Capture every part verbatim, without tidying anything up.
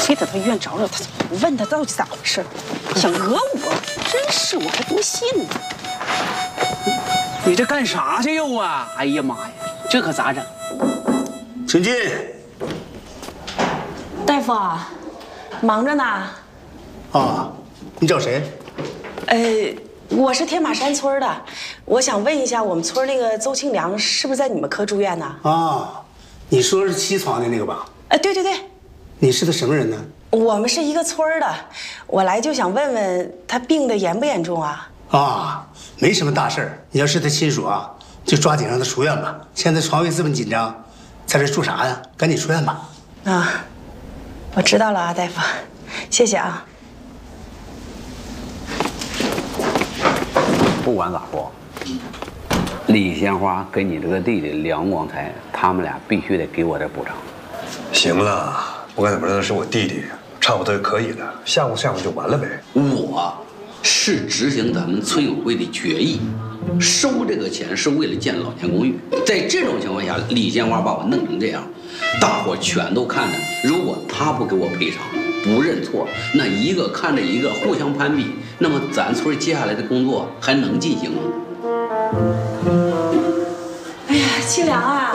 非得到医院找找他，问他到底咋回事，想讹我，真是我还不信呢。 你这干啥去又啊？哎呀妈呀，这可咋整？ 请进。 大夫，忙着呢。 啊，你找谁？ 呃，我是天马山村的，我想问一下，我们村那个邹庆良是不是在你们科住院呢？ 啊，你说是七床的那个吧？ 呃，对对对。 你是他什么人呢？ 我们是一个村的，我来就想问问他病的严不严重啊？ 啊，没什么大事儿。你要是他亲属啊，就抓紧让他出院吧。现在床位这么紧张，在这住啥呀？赶紧出院吧。 啊，我知道了啊，大夫，谢谢啊。 不管咋说，李鲜花跟你这个弟弟梁光才，他们俩必须得给我点补偿。 行了，不管怎么着，是我弟弟，差不多就可以了，吓唬吓唬就完了呗。 我是执行咱们村委会的决议，收这个钱是为了建老年公寓。在这种情况下，李鲜花把我弄成这样，大伙全都看着。如果他不给我赔偿，不认错，那一个看着一个互相攀比，那么咱村接下来的工作还能进行吗？ 哎呀，庆良啊！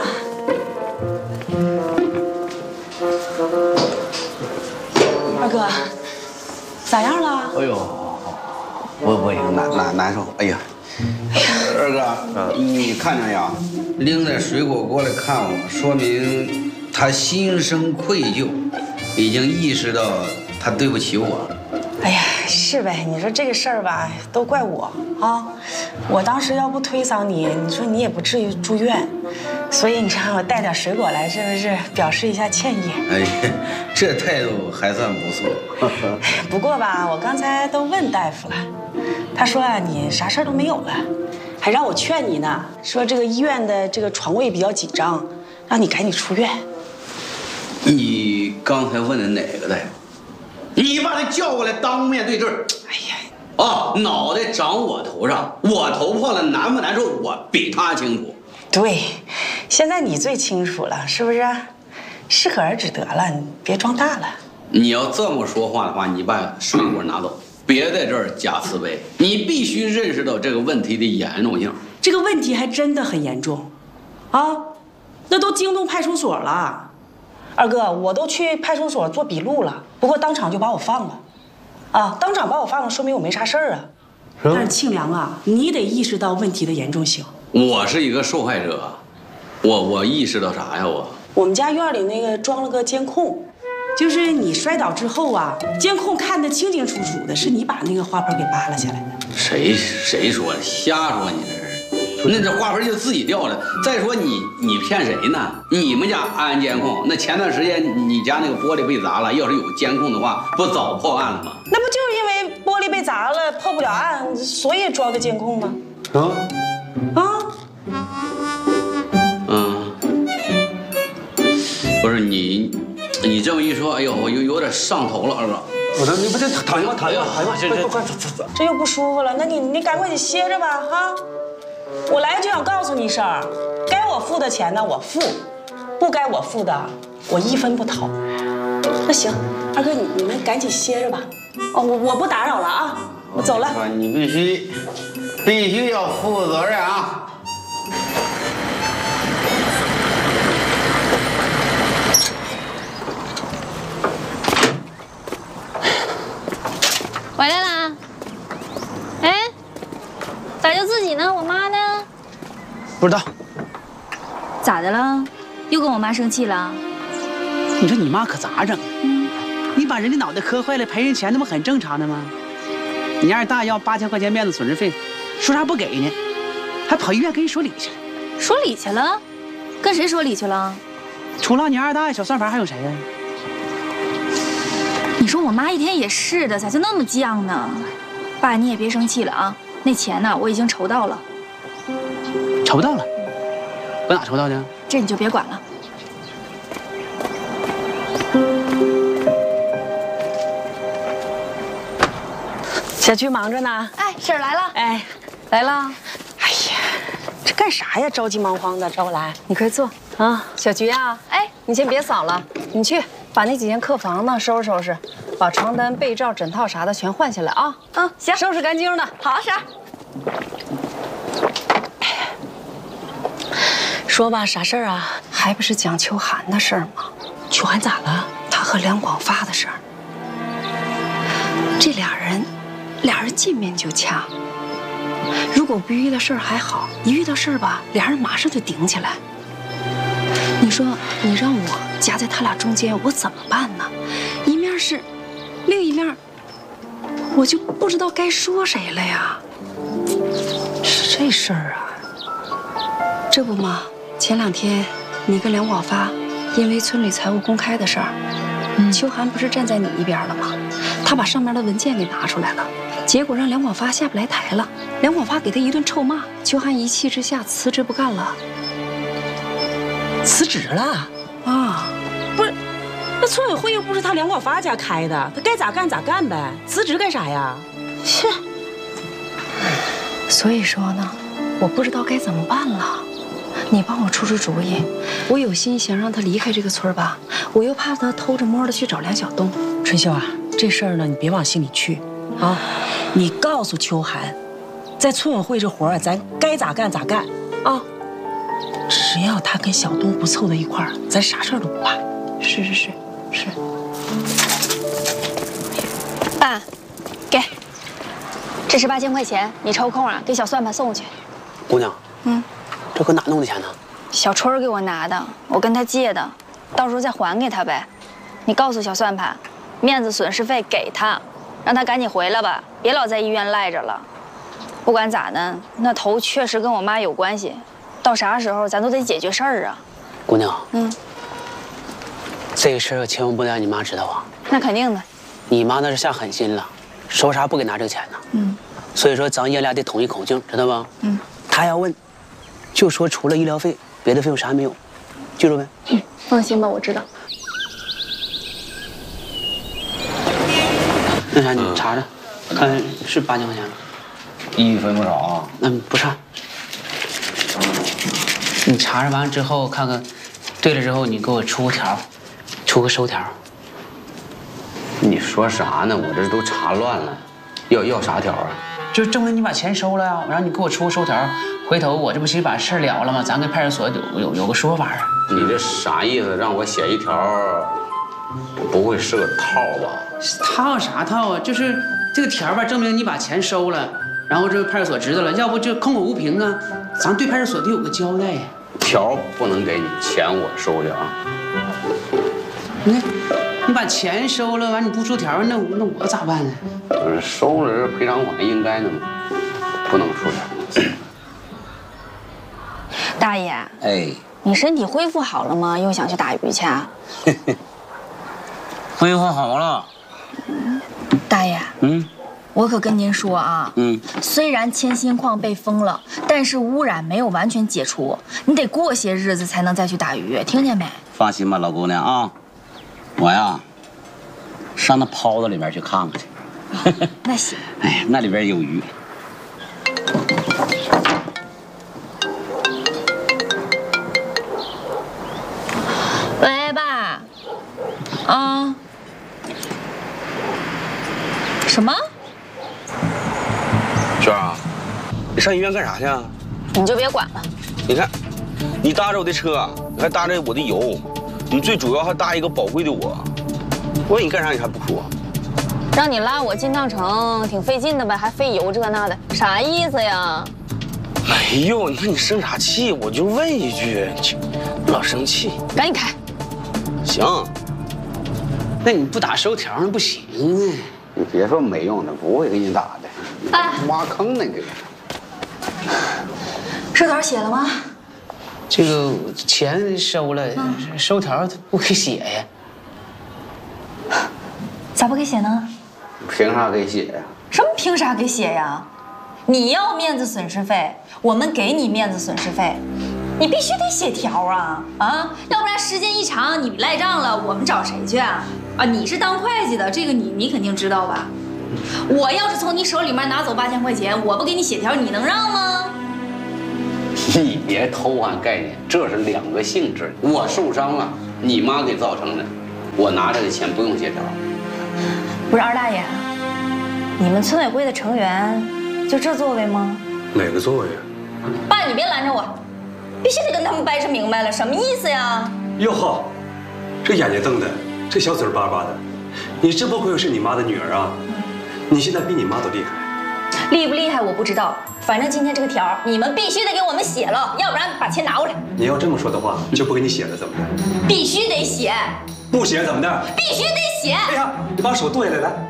二哥，咋样了？ 哎呦，我我也难难难受。哎呀，二哥，你看见呀？拎着水果过来看我，说明他心生愧疚，已经意识到他对不起我。 哎呀，是呗，你说这个事儿吧，都怪我啊！我当时要不推搡你，你说你也不至于住院，所以你让我带点水果来，是不是表示一下歉意？ 哎，这态度还算不错。 不过吧，我刚才都问大夫了，他说啊，你啥事儿都没有了，还让我劝你呢，说这个医院的这个床位比较紧张，让你赶紧出院。 你刚才问的哪个大夫？你把他叫过来当面对质。 哎呀， 啊，脑袋长我头上，我头破了难不难受，我比他清楚。 对，现在你最清楚了，是不是？适可而止得了，你别装大了。 你要这么说话的话，你把水果拿走，别在这儿假慈悲。你必须认识到这个问题的严重性。 这个问题还真的很严重，啊，那都惊动派出所了。二哥，我都去派出所做笔录了，不过当场就把我放了，啊，当场把我放了，说明我没啥事儿啊。但是庆良啊，你得意识到问题的严重性。 我是一个受害者，我我意识到啥呀？我我们家院里那个装了个监控，就是你摔倒之后啊，监控看得清清楚楚的，是你把那个花盆给扒拉下来的。 谁谁说的？瞎说你这是。那这花盆就自己掉了。再说你你骗谁呢？你们家安监控，那前段时间你家那个玻璃被砸了，要是有监控的话，不早破案了吗？ 那不就是因为玻璃被砸了，破不了案，所以装的监控吗？ 啊啊， 嗯，不是你，你这么一说，哎呦，我有有点上头了，二哥。 我说你不这躺下吧，躺下吧，躺下吧， 这这快快走走。 这又不舒服了，那你你赶快你歇着吧，哈。我来就想告诉你一声，该我付的钱呢我付，不该我付的我一分不掏。那行，二哥你你们赶紧歇着吧。哦，我我不打扰了啊，我走了。 你必须必须要负责任啊！ 回来啦！哎，咋就自己呢？我妈呢？ 不知道。 咋的了？又跟我妈生气了？ 你说你妈可咋整？ 嗯， 你把人的脑袋磕坏了，赔人钱，那不很正常的吗？你二大要八千块钱面子损失费，说啥不给呢，还跑医院跟人说理去了。 说理去了？跟谁说理去了？ 除了你二大爷、小算盘还有谁呀？ 你说我妈一天也是的，咋就那么犟呢？爸，你也别生气了啊，那钱呢我已经筹到了。 筹到了？搁哪筹到的？ 这你就别管了。 小菊忙着呢。 哎，婶儿来了。 哎， 来了。 哎呀，干啥呀？着急忙慌的找我来。 你快坐啊， 小菊啊，哎，你先别扫了， 你去把那几间客房呢收拾收拾，把床单、被罩、枕套啥的全换下来啊。 嗯，行， 收拾干净的。 好，婶儿。 说吧，啥事儿啊？ 还不是讲秋寒的事儿吗？ 秋寒咋了？ 他和梁广发的事儿。这俩人，俩人见面就掐。如果不遇到事儿还好，一遇到事儿吧，俩人马上就顶起来。你说，你让我夹在他俩中间，我怎么办呢？一面是，另一面，我就不知道该说谁了呀。是这事儿啊？这不嘛，前两天你跟梁广发因为村里财务公开的事儿，嗯、秋寒不是站在你一边了吗？他把上面的文件给拿出来了，结果让梁广发下不来台了。梁广发给他一顿臭骂，秋寒一气之下辞职不干了。 辞职了啊？ 不是，那村委会又不是他梁广发家开的，他该咋干咋干呗，辞职干啥呀？切！ 所以说呢，我不知道该怎么办了。你帮我出出主意，我有心想让他离开这个村吧，我又怕他偷着摸的去找梁晓东。 春秀啊，这事儿呢，你别往心里去啊，你告诉秋寒，在村委会这活儿，咱该咋干咋干啊。只要他跟小东不凑在一块儿，咱啥事儿都不怕。 是是是是。 爸，给，这是八千块钱，你抽空啊给小算盘送去。 姑娘， 嗯， 这搁哪弄的钱呢？ 小春儿给我拿的，我跟他借的，到时候再还给他呗。你告诉小算盘，面子损失费给他，让他赶紧回来吧，别老在医院赖着了。不管咋的，那头确实跟我妈有关系。到啥时候咱都得解决事儿啊， 姑娘。 嗯， 这个事儿千万不能让你妈知道啊。 那肯定的。 你妈那是下狠心了，说啥不给拿这个钱呢。 嗯， 所以说咱爷俩得统一口径，知道吧？ 嗯。 他要问，就说除了医疗费，别的费用啥也没有，记住没？ 嗯，放心吧，我知道。 那啥，你查查，嗯、看是八千块钱吗？ 一分不少啊。 嗯，不差。你查查完之后看看，对了之后你给我出个条，出个收条。 你说啥呢？我这都查乱了，要要啥条啊？ 就证明你把钱收了呀，然后你给我出个收条，回头我这不是把事儿了了吗？咱跟派出所有有有个说法啊。 你这啥意思？让我写一条，不会是个套吧？ 套啥套啊？就是这个条吧，证明你把钱收了。然后这派出所知道了，要不就空口无凭啊！咱对派出所得有个交代呀。 条不能给你，钱我收去啊！ 你看，你把钱收了，完你不出条，那那我咋办呢？ 不是收了这赔偿款应该的嘛，不能出条。 大爷， 哎， 你身体恢复好了吗？又想去打鱼去啊？ 恢复好了。 大爷， 嗯。 我可跟您说啊， 嗯， 虽然铅锌矿被封了，但是污染没有完全解除，你得过些日子才能再去打鱼，听见没？ 放心吧，老姑娘啊，我呀，上那泡子里面去看看去。 那行。 哎，那里边有鱼。 喂，爸。啊？什么？ 娟儿啊，你上医院干啥去啊？ 你就别管了。 你看，你搭着我的车，你还搭着我的油，你最主要还搭一个宝贵的我。我问你干啥，你还不说？ 让你拉我进趟城，挺费劲的呗，还费油这那的，啥意思呀？ 哎呦，你看你生啥气？我就问一句，你老生气。 赶紧开。 行。 那你不打收条那不行啊。 你别说没用的，不会给你打的。 哎， 挖坑呢这个。 收条写了吗？ 这个钱收了，嗯、收条不给写呀？ 咋不给写呢？ 凭啥给写呀？ 什么凭啥给写呀？你要面子损失费，我们给你面子损失费，你必须得写条啊啊！要不然时间一长，你赖账了，我们找谁去啊？啊，你是当会计的，这个你你肯定知道吧？我要是从你手里面拿走八千块钱，我不给你写条，你能让吗？ 你别偷换概念，这是两个性质。我受伤了，你妈给造成的， 我拿这个钱不用协调。 不是二大爷，你们村委会的成员就这座位吗？ 哪个座位啊？ 爸，你别拦着我，必须得跟他们掰扯明白了，什么意思呀？ 哟呵，这眼睛瞪的，这小嘴巴巴的，你真不愧是你妈的女儿啊！你现在比你妈都厉害。 厉不厉害我不知道，反正今天这个条你们必须得给我们写了，要不然把钱拿过来。 你要这么说的话，就不给你写了，怎么的？ 必须得写。 不写怎么的？ 必须得写。 哎呀，你把手剁下来，来。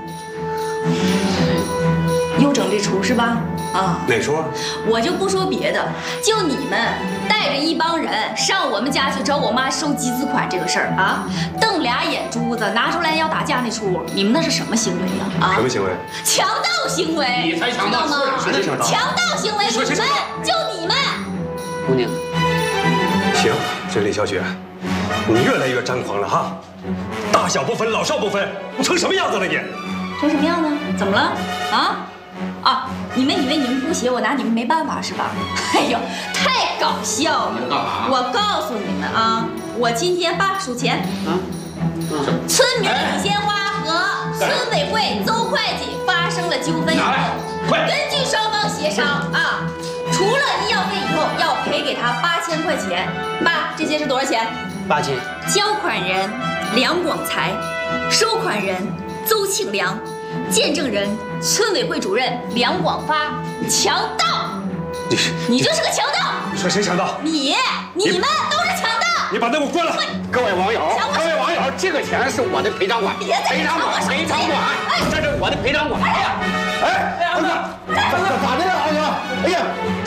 又整这出是吧？啊， 哪出？ 我就不说别的，就你们带着一帮人上我们家去找我妈收集资款这个事儿啊，瞪俩眼珠子拿出来要打架那出，你们那是什么行为呀？啊， 什么行为？ 强盗行为！ 你才强盗吗？ 谁强盗？ 强盗行为！你们就你们。 姑娘， 行，这李小雪，你越来越张狂了哈，大小不分，老少不分，你成什么样子了你？ 成什么样呢？怎么了？啊？啊！你们以为你们不写，我拿你们没办法是吧？哎呦，太搞笑了！我告诉你们啊，我今天爸数钱啊，村民李鲜花和村委会邹会计发生了纠纷以后，根据双方协商啊，除了医药费以后要赔给他八千块钱。爸，这些是多少钱？ 八千。 交款人梁广才，收款人邹庆良，见证人村委会主任梁广发。强盗！ 你是你就是个强盗！ 你说谁强盗？ 你你们都是强盗！ 你把那给我关了！ 各位网友，各位网友，这个钱是我的赔偿款，赔偿款，赔偿款，这是我的赔偿款。哎呀， 哎，儿子，咋咋的了，儿子？哎呀！